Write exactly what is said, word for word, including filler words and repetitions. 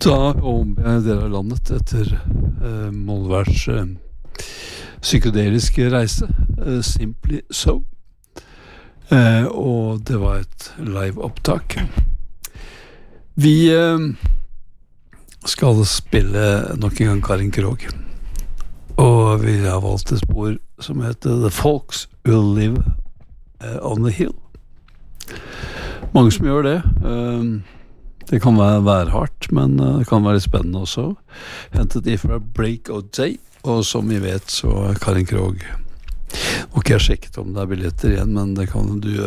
Da håper jeg dere har landet etter uh, Molværs uh, psykedeliske reise, uh, Simply So. Uh, og det var et live-opptak. Vi uh, skal spille nok en gang Karin Krog. Og vi har valgt et spor som heter The Folks Will Live uh, on the Hill. Mange som gjør det. Uh, Det kan være værhardt, men det kan være litt spennende også. Hentet ifra Break of Day, og som vi vet så er Karin Krog. Og ikke jeg har sjekket om det er billetter igjen, men det kan du gjøre.